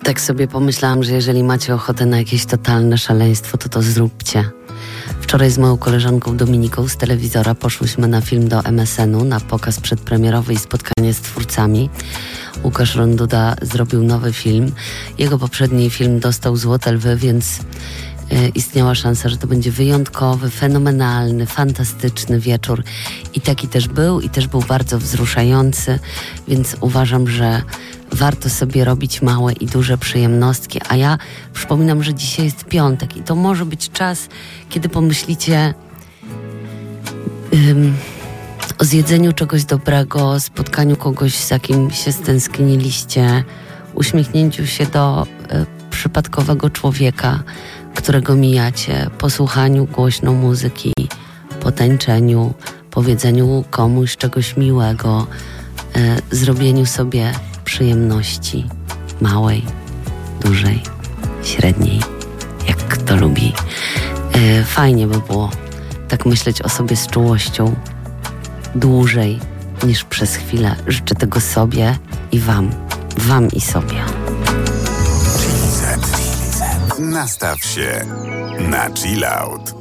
Tak sobie pomyślałam, że jeżeli macie ochotę na jakieś totalne szaleństwo, to zróbcie. Wczoraj z moją koleżanką Dominiką z telewizora poszłyśmy na film do MSN-u, na pokaz przedpremierowy i spotkanie z twórcami. Łukasz Ronduda zrobił nowy film. Jego poprzedni film dostał Złote Lwy, więc istniała szansa, że to będzie wyjątkowy, fenomenalny, fantastyczny wieczór. I taki też był, i też był bardzo wzruszający, więc uważam, że warto sobie robić małe i duże przyjemnostki. A ja przypominam, że dzisiaj jest piątek i to może być czas, kiedy pomyślicie o zjedzeniu czegoś dobrego, spotkaniu kogoś, z jakim się stęskniliście, uśmiechnięciu się do przypadkowego człowieka, którego mijacie, posłuchaniu głośno muzyki, potańczeniu, powiedzeniu komuś czegoś miłego, zrobieniu sobie przyjemności małej, dużej, średniej, jak kto lubi. Fajnie by było tak myśleć o sobie z czułością dłużej niż przez chwilę. Życzę tego sobie i wam i sobie. Nastaw się na chill out.